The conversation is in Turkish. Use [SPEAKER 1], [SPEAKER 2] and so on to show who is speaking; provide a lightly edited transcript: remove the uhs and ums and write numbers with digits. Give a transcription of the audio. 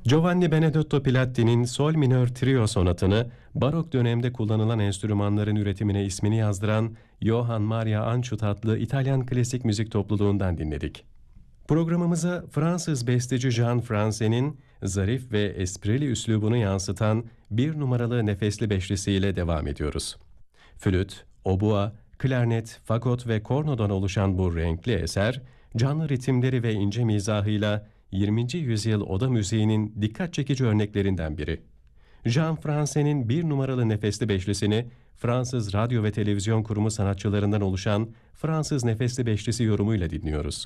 [SPEAKER 1] Giovanni Benedetto Platti'nin Sol minör trio sonatını barok dönemde kullanılan enstrümanların üretimine ismini yazdıran Johann Maria Anschut adlı İtalyan klasik müzik topluluğundan dinledik. Programımıza Fransız besteci Jean France'nin zarif ve esprili üslubunu yansıtan bir numaralı nefesli beşlisiyle devam ediyoruz. Flüt, obua, klarnet, fagot ve kornodan oluşan bu renkli eser, canlı ritimleri ve ince mizahıyla 20. yüzyıl oda müziğinin dikkat çekici örneklerinden biri. Jean France'nin bir numaralı nefesli beşlisini Fransız Radyo ve Televizyon Kurumu sanatçılarından oluşan Fransız Nefesli Beşlisi yorumuyla dinliyoruz.